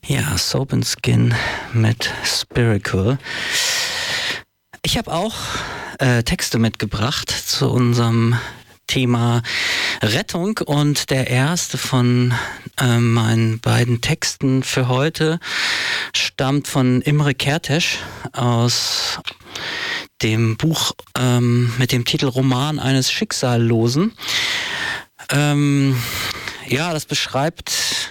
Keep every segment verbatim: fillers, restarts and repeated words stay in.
Ja, Soap and Skin mit Spiritual. Ich habe auch äh, Texte mitgebracht zu unserem Thema Rettung und der erste von äh, meinen beiden Texten für heute stammt von Imre Kertész aus dem Buch ähm, mit dem Titel Roman eines Schicksallosen. Ähm, ja, das beschreibt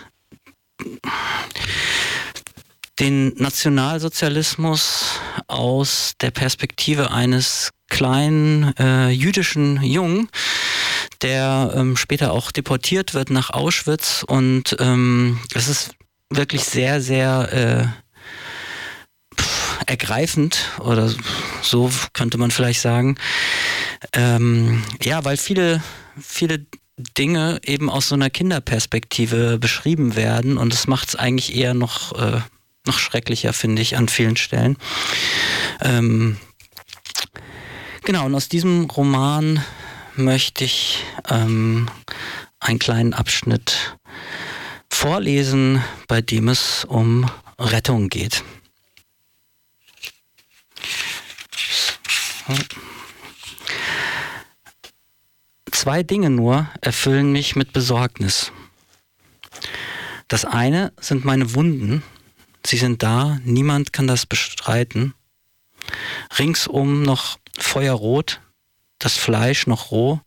den Nationalsozialismus aus der Perspektive eines kleinen äh, jüdischen Jungen, der ähm, später auch deportiert wird nach Auschwitz, und ähm, es ist wirklich sehr, sehr äh, pff, ergreifend, oder so könnte man vielleicht sagen. Ähm, ja, weil viele, viele Dinge eben aus so einer Kinderperspektive beschrieben werden, und das macht es eigentlich eher noch, äh, noch schrecklicher, finde ich, an vielen Stellen. Ähm, genau, und aus diesem Roman möchte ich ähm, einen kleinen Abschnitt vorlesen, bei dem es um Rettung geht. Zwei Dinge nur erfüllen mich mit Besorgnis. Das eine sind meine Wunden. Sie sind da, niemand kann das bestreiten. Ringsum noch feuerrot, das Fleisch noch roh.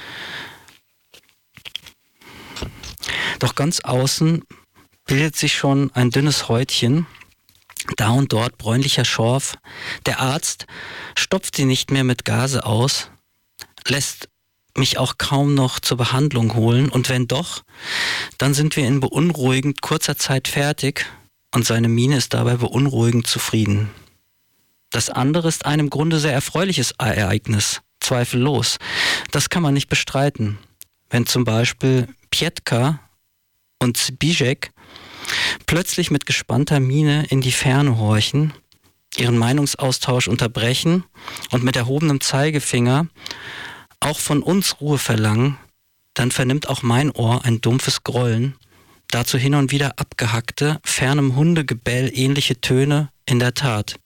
Doch ganz außen bildet sich schon ein dünnes Häutchen, da und dort bräunlicher Schorf. Der Arzt stopft sie nicht mehr mit Gase aus, lässt mich auch kaum noch zur Behandlung holen, und wenn doch, dann sind wir in beunruhigend kurzer Zeit fertig, und seine Miene ist dabei beunruhigend zufrieden. Das andere ist ein im Grunde sehr erfreuliches Ereignis, zweifellos. Das kann man nicht bestreiten. Wenn zum Beispiel Pietka und Zbigek plötzlich mit gespannter Miene in die Ferne horchen, ihren Meinungsaustausch unterbrechen und mit erhobenem Zeigefinger auch von uns Ruhe verlangen, dann vernimmt auch mein Ohr ein dumpfes Grollen, dazu hin und wieder abgehackte, fernem Hundegebell ähnliche Töne in der Tat.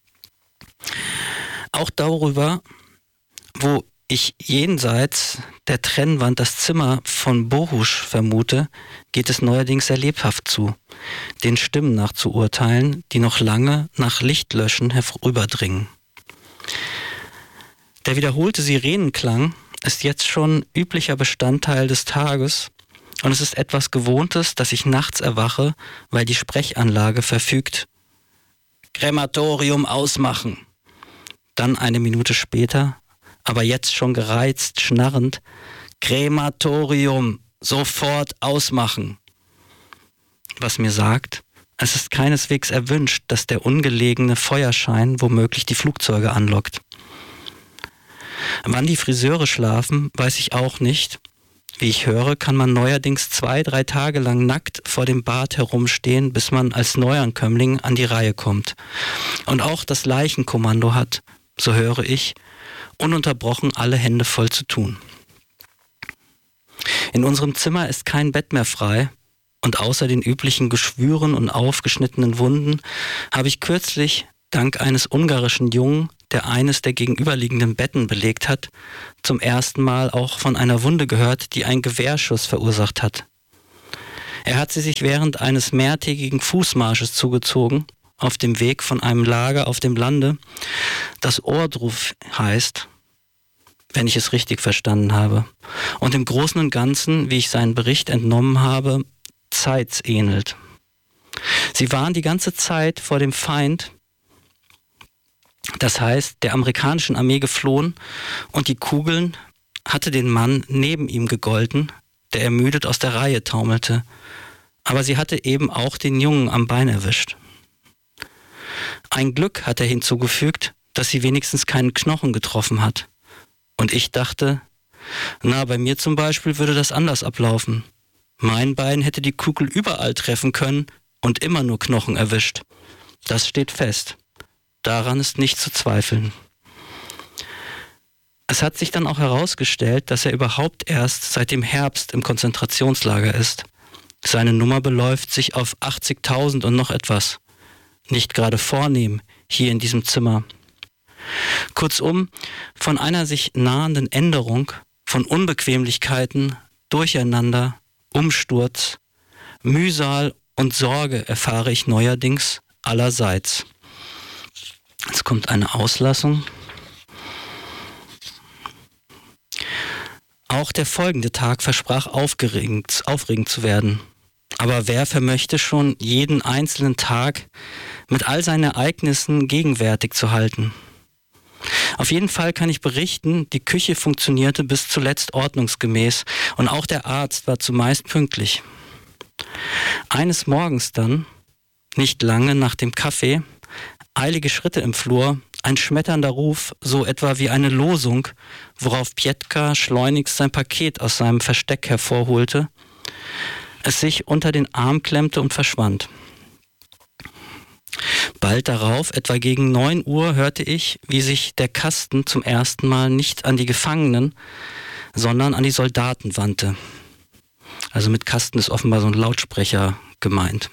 Auch darüber, wo ich jenseits der Trennwand das Zimmer von Bohusch vermute, geht es neuerdings sehr lebhaft zu, den Stimmen nach zu urteilen, die noch lange nach Lichtlöschen herüberdringen. Der wiederholte Sirenenklang ist jetzt schon üblicher Bestandteil des Tages, und es ist etwas Gewohntes, dass ich nachts erwache, weil die Sprechanlage verfügt: Krematorium ausmachen. Dann eine Minute später, aber jetzt schon gereizt, schnarrend: Krematorium sofort ausmachen. Was mir sagt, es ist keineswegs erwünscht, dass der ungelegene Feuerschein womöglich die Flugzeuge anlockt. Wann die Friseure schlafen, weiß ich auch nicht. Wie ich höre, kann man neuerdings zwei, drei Tage lang nackt vor dem Bad herumstehen, bis man als Neuankömmling an die Reihe kommt. Und auch das Leichenkommando hat, so höre ich, ununterbrochen alle Hände voll zu tun. In unserem Zimmer ist kein Bett mehr frei, und außer den üblichen Geschwüren und aufgeschnittenen Wunden habe ich kürzlich, dank eines ungarischen Jungen, der eines der gegenüberliegenden Betten belegt hat, zum ersten Mal auch von einer Wunde gehört, die ein Gewehrschuss verursacht hat. Er hat sie sich während eines mehrtägigen Fußmarsches zugezogen, auf dem Weg von einem Lager auf dem Lande, das Ohrdruf heißt, wenn ich es richtig verstanden habe, und im Großen und Ganzen, wie ich seinen Bericht entnommen habe, Zeitz ähnelt. Sie waren die ganze Zeit vor dem Feind, das heißt der amerikanischen Armee, geflohen, und die Kugeln hatte den Mann neben ihm gegolten, der ermüdet aus der Reihe taumelte, aber sie hatte eben auch den Jungen am Bein erwischt. Ein Glück, hat er hinzugefügt, dass sie wenigstens keinen Knochen getroffen hat. Und ich dachte, na, bei mir zum Beispiel würde das anders ablaufen. Mein Bein hätte die Kugel überall treffen können und immer nur Knochen erwischt. Das steht fest. Daran ist nicht zu zweifeln. Es hat sich dann auch herausgestellt, dass er überhaupt erst seit dem Herbst im Konzentrationslager ist. Seine Nummer beläuft sich auf achtzigtausend und noch etwas. Nicht gerade vornehm hier in diesem Zimmer. Kurzum, von einer sich nahenden Änderung, von Unbequemlichkeiten, Durcheinander, Umsturz, Mühsal und Sorge erfahre ich neuerdings allerseits. Jetzt kommt eine Auslassung. Auch der folgende Tag versprach aufgeregt, aufregend zu werden. Aber wer vermöchte schon jeden einzelnen Tag mit all seinen Ereignissen gegenwärtig zu halten? Auf jeden Fall kann ich berichten, die Küche funktionierte bis zuletzt ordnungsgemäß und auch der Arzt war zumeist pünktlich. Eines Morgens dann, nicht lange nach dem Kaffee, eilige Schritte im Flur, ein schmetternder Ruf, so etwa wie eine Losung, worauf Pietka schleunigst sein Paket aus seinem Versteck hervorholte, es sich unter den Arm klemmte und verschwand. Bald darauf, etwa gegen neun Uhr, hörte ich, wie sich der Kasten zum ersten Mal nicht an die Gefangenen, sondern an die Soldaten wandte. Also mit Kasten ist offenbar so ein Lautsprecher gemeint.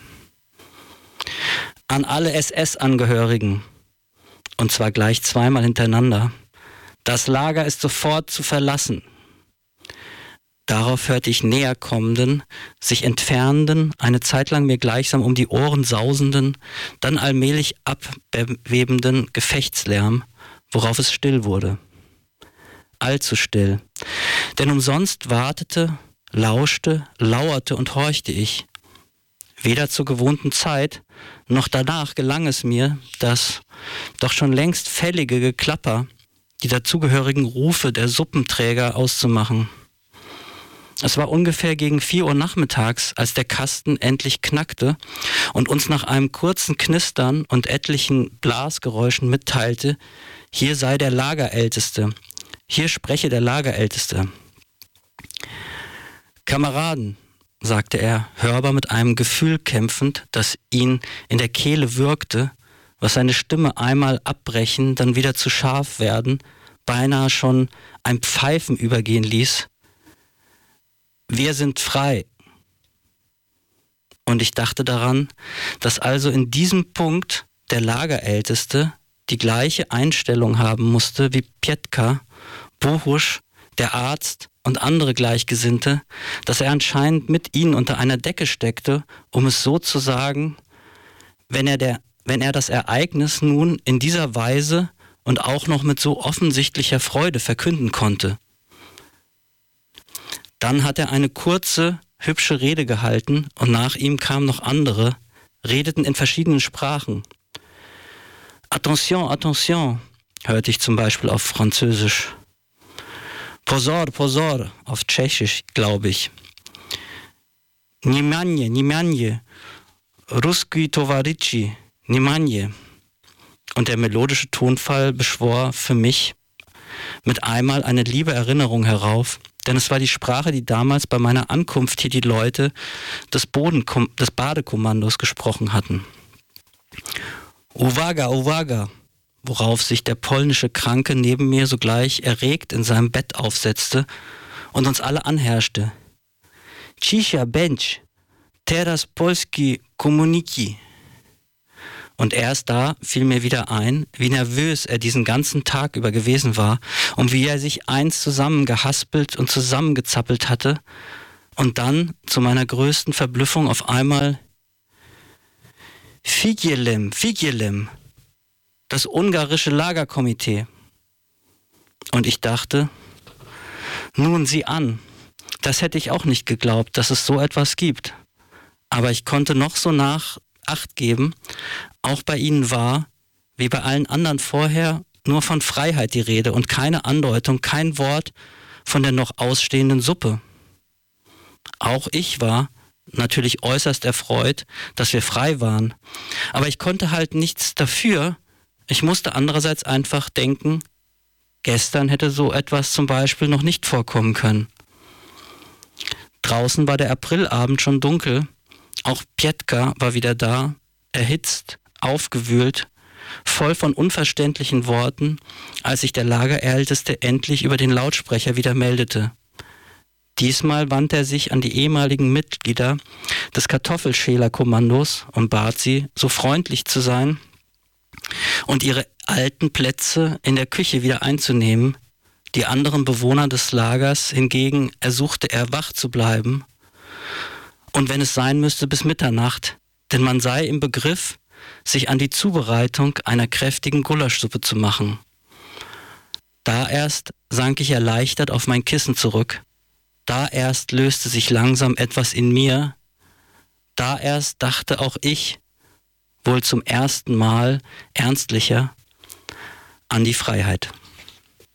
An alle S S-Angehörigen, und zwar gleich zweimal hintereinander, das Lager ist sofort zu verlassen. Darauf hörte ich näher kommenden, sich entfernenden, eine Zeit lang mir gleichsam um die Ohren sausenden, dann allmählich abbebenden Gefechtslärm, worauf es still wurde. Allzu still. Denn umsonst wartete, lauschte, lauerte und horchte ich. Weder zur gewohnten Zeit, noch danach gelang es mir, das doch schon längst fällige Geklapper, die dazugehörigen Rufe der Suppenträger auszumachen. Es war ungefähr gegen vier Uhr nachmittags, als der Kasten endlich knackte und uns nach einem kurzen Knistern und etlichen Blasgeräuschen mitteilte, hier sei der Lagerälteste, hier spreche der Lagerälteste. Kameraden, sagte er, hörbar mit einem Gefühl kämpfend, das ihn in der Kehle würgte, was seine Stimme einmal abbrechen, dann wieder zu scharf werden, beinahe schon ein Pfeifen übergehen ließ. Wir sind frei. Und ich dachte daran, dass also in diesem Punkt der Lagerälteste die gleiche Einstellung haben musste wie Pietka, Bohusch, der Arzt und andere Gleichgesinnte, dass er anscheinend mit ihnen unter einer Decke steckte, um es so zu sagen, wenn er, der, wenn er das Ereignis nun in dieser Weise und auch noch mit so offensichtlicher Freude verkünden konnte. Dann hat er eine kurze, hübsche Rede gehalten und nach ihm kamen noch andere, redeten in verschiedenen Sprachen. Attention, attention, hörte ich zum Beispiel auf Französisch. Pozor, pozor, auf Tschechisch, glaube ich. Nimanje, nimanje, Ruski tovarichi, nimanje. Und der melodische Tonfall beschwor für mich mit einmal eine liebe Erinnerung herauf, denn es war die Sprache, die damals bei meiner Ankunft hier die Leute des, Bodenkom- des Badekommandos gesprochen hatten. Uwaga, uwaga, worauf sich der polnische Kranke neben mir sogleich erregt in seinem Bett aufsetzte und uns alle anherrschte. Cisza bench, teraz polski komuniki. Und erst da fiel mir wieder ein, wie nervös er diesen ganzen Tag über gewesen war und wie er sich einst zusammengehaspelt und zusammengezappelt hatte und dann zu meiner größten Verblüffung auf einmal Figyelem, Figyelem, das ungarische Lagerkomitee. Und ich dachte, nun sieh an, das hätte ich auch nicht geglaubt, dass es so etwas gibt. Aber ich konnte noch so nach Acht geben, auch bei ihnen war, wie bei allen anderen vorher, nur von Freiheit die Rede und keine Andeutung, kein Wort von der noch ausstehenden Suppe. Auch ich war natürlich äußerst erfreut, dass wir frei waren, aber ich konnte halt nichts dafür. Ich musste andererseits einfach denken, gestern hätte so etwas zum Beispiel noch nicht vorkommen können. Draußen war der Aprilabend schon dunkel. Auch Pietka war wieder da, erhitzt, aufgewühlt, voll von unverständlichen Worten, als sich der Lagerälteste endlich über den Lautsprecher wieder meldete. Diesmal wandte er sich an die ehemaligen Mitglieder des Kartoffelschälerkommandos und bat sie, so freundlich zu sein und ihre alten Plätze in der Küche wieder einzunehmen. Die anderen Bewohner des Lagers hingegen ersuchte er, wach zu bleiben und wenn es sein müsste, bis Mitternacht, denn man sei im Begriff, sich an die Zubereitung einer kräftigen Gulaschsuppe zu machen. Da erst sank ich erleichtert auf mein Kissen zurück. Da erst löste sich langsam etwas in mir. Da erst dachte auch ich, wohl zum ersten Mal ernstlicher, an die Freiheit.